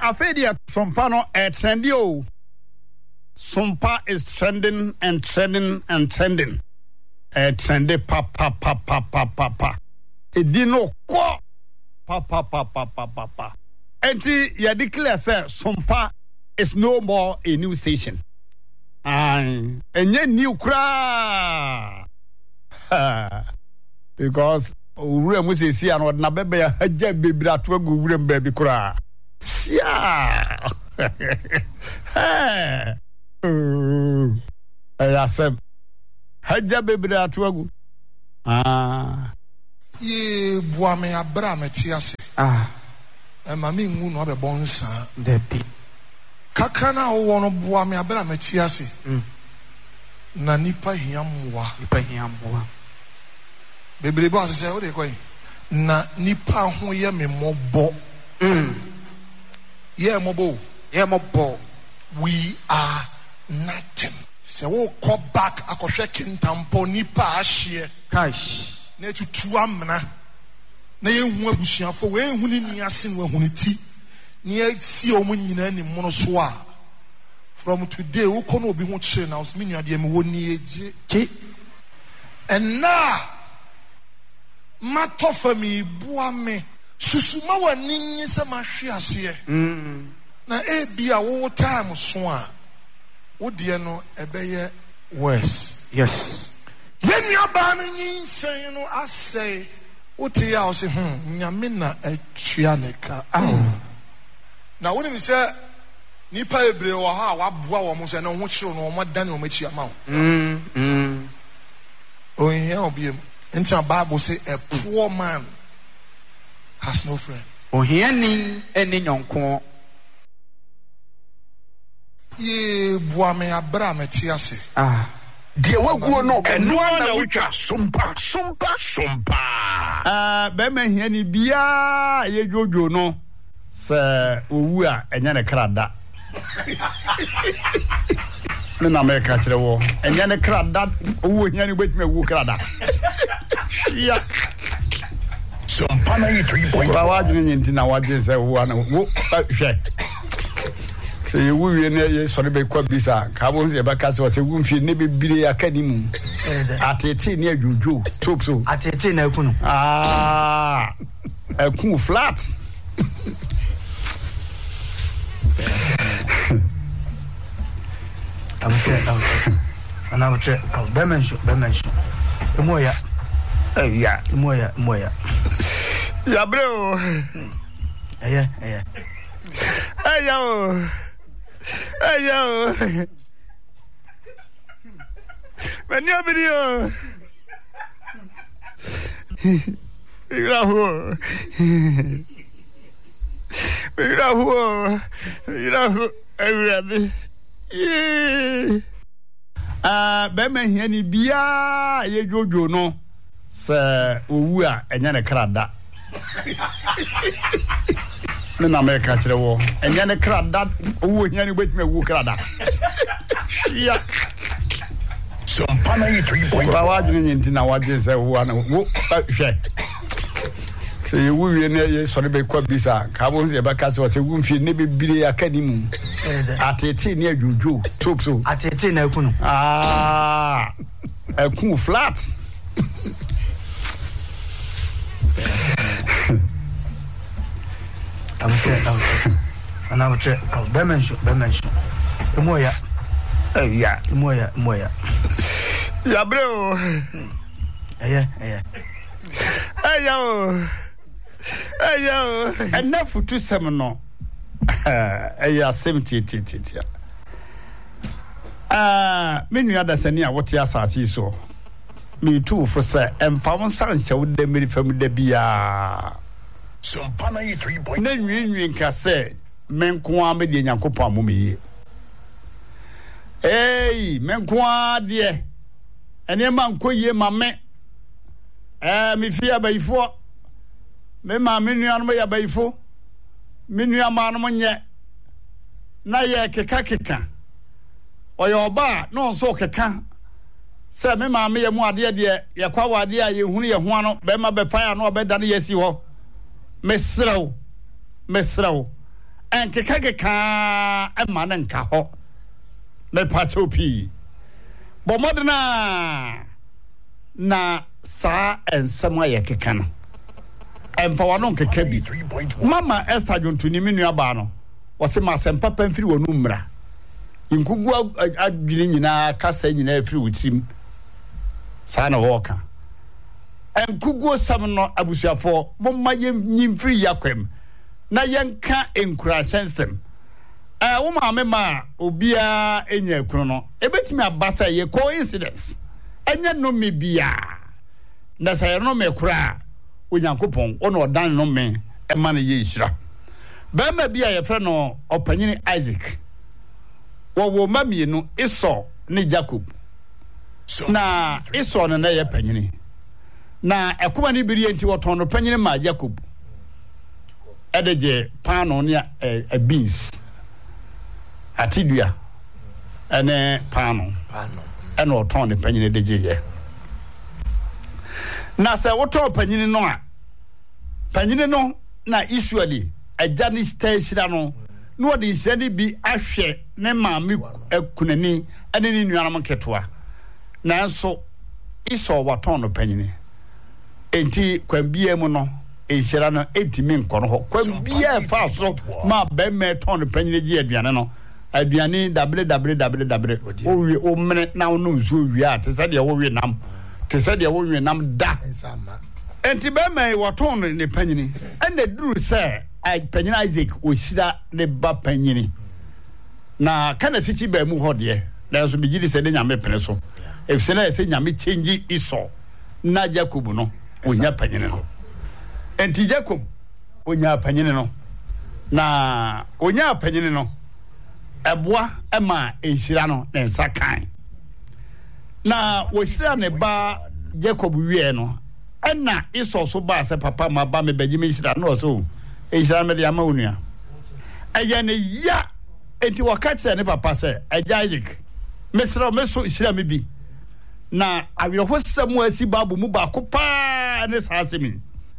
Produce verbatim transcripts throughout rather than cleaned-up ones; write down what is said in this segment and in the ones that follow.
afedia sompa no e trendy o. Sompa is trending and trending and trending. E trendy pa pa pa pa pa pa pa. E di no ko pa pa pa pa pa pa pa. Enti ya declare say sompa is no more a new station. Aye, enye new kra. Because owura mu sesi an odna bebe ya haja bebira to agu owura mba bi kra. Sia. Eh. Aya sem. Haja bebira to agu. Ah. Ye boa me abra meti ase. Ah. E ma me nwu no abebo nsa. Debi. Kakra na wo no boa me abra meti ase. Mm. Na nipa hiamwa. Nipa hiamwa. Bebre bo ase o de koyi. Na nipa ho ye me mobo. Mm. Ye mobo. Ye mobo. We are nothing. Se wo ko back akohwe kintampo nipa ahye. Cash. Na tutu amna. Na ye hu abusuafo we hu ni nuase no hu ni ti. Na ye si o mu nyina ni mono so a. From today wo kono obi ho kire na os menu ade me woni eje. Chi. And now matofa mi bua me susuma wani nyi se ma hwe ase. Mm. Na e bia wo time so a wo de no ebeye worse. Yes. When you ban nyi sen no asay wo te ya o se hm nyame na atwa ne ka. Na woni mi se nipa ebre wo ha waboa wo mo se na ho kire no mo dan o machi ama wo. Mm. Mm. Oh yeah, obiem. Into the Bible say a poor man has no friend. Ohiani eni nyonko. Ye boa me abra meti ase. Ah. Die waguo no eno na wutwa sompa sompa sompa. Ah, be ma hiani bia ye jojo no se owu a enya ne krada. Me na me ka kire wo enya ne krada owu hiani betime wu krada. Shia. Sompa ninety-three point Kwa wadwene nyinti na wadwe se wo na wo hwe. Se ye wu wie ne ye sori be kwa bisa ka bo se be ka se se wu mfie ne be bire akadimu. Atete ne adwudwo top so. Atete na ekunu. Ah. Ekun flat. I'm sure. And I'm sure. Bemensu, bemensu. Moya. Eh ya. Moya, moya. Ya bro. Eh eh. Eh yo. Eh yo. Mani video. Irahu. Irahu. Irahu. Irahu. Yeah. Ah, be ma hiani bia ye jojo no se owu a enya ne krada. Me na me ka kire wo enya ne krada owu hiani betime wu krada. Shia. Sompa ninety-three point Kwa wadwene nyinti na wadwe se wo na wo hwe. Se ye wu wie ne ye sori be kwa bisa ka bo se be ka se se wu mfie ne be bire akadimu. Atete ne adwudwo top so. Atete na ekunu. Ah. Ekun flat. I'm sure. And I'm sure. Bemensu, bemensu. Moya. Eh ya. Moya, moya. Ya bro. Eh eh. Eh yo. Eh yo. Enough to sem no. Eh ya sem ti ti ti ti. Ah, me nua da sani a wote asase so. Me tu fo se emfam san hyew de meri fam da bia. Sompa ninety-three point Na nwiinwi nka se menko a me de Nyankopon amomeye. Hey, menko a de. Ene ma nkoye ma me. Eh, me fi abayifo. Me ma me nua no ya abayifo. Me nua ma no nye. Na ye keka keka. Oya oba no so keka. Se me ma me ye mu ade de ye kwa wade a ye hunu ye ho ano be ma be fa ya no be da ne ye si ho. Mesraw. Mesraw. and kekeka ema ne nka ho me pacho pi bo modena na sa ensema ye keka no emfa wano keka bi mama Esther Jontuni me nua ba no wo se ma sempa pamfiri wonu mmra inkugu adwiri nyina kasa nyina afiri wutim sa na wo ka enkugu sam no abusuafo momma nyimfiri yakwem na yenka enkura sensem eh wo ma me ma obia enya ekunu no ebetimi abasa ye coincidence enya no me bia na sa no me kura onyankopon ono odan no me e ma na ye nhira ba ma bia ye frɛ no opanyini Isaac wo wo mamie no Esau ne Jacob na Esau no na ye panyini na ekoma ni biri enti woton no panyini ma Jacob edeje pano ne a beans atidua ene pano pano ene woton ne panyini deje ye na se woton panyini no a panyini no na usually ajani station no no de sene bi ahwe ne maami akunani ene ni nuanam ketwa na nso Esau woton no panyini enti kwambia mu no ehira no etimi nkono ho kwambia fa so ma be me ton panyine gi aduane no aduane w w w w o wi o mene na wo no nso wi a te se de wo wi nam te se de wo wi nam da enti be me wo ton ne panyine ene duru se ai panyine Isaac o hira ne ba panyine na kana sichi ba mu ho de na so bi gidi se de nyame pene so efse na se nyame change Esau na Jacob no onya panyine no enti Jacob onya panyine no na onya panyine no eboa ema ehira no na nsa kan na wo hira ne ba Jacob wie no ena Esau so ba se papa ma ba me baji me hira no so ehira me de ama onua eye ne ya enti wakache ne papa se eja Isaac mesro meso hira me bi na awiro hosam asi babu mu ba ko pa ne sa asemi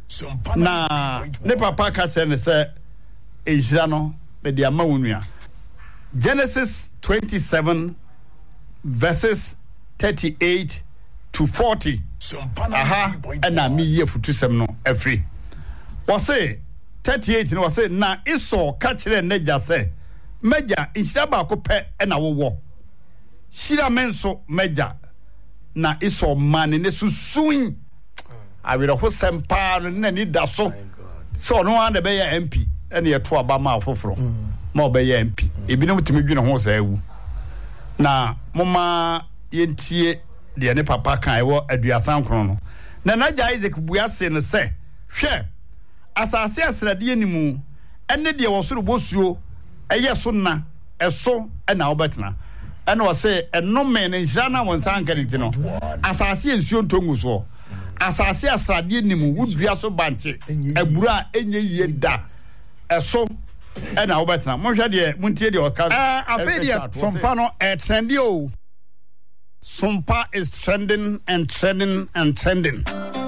na ne papa ka tse ne se ehira no me de ama onua Genesis twenty-seven verses thirty-eight to forty aha na mi ye futusem no afri wo se thirty-eight no wo se na Esau ka kire neja se meja ihira ba ko pe na wo wo hira menso meja na Esau mane ne susun awira ho sempa no na ni da so so no ande be ya M P ene ye to aba ma afoforo ma obeye M P ebinom timi dwene ho sa awu na moma yentie de ne papa kan ewo aduasan krono no na naja Isaac buase ne se hwe asase asrade animu ene de wo soro bosuo eye so na eso na obetena ene wo se enome ne njana wonsan kaniti no asase ensuo ntongu so asase asrade animu wudua so banche abura enye yie da eso ena obetena monhwa de muntie de oka eh afedia sompa no eh trendy o sompa is trending and trending and trending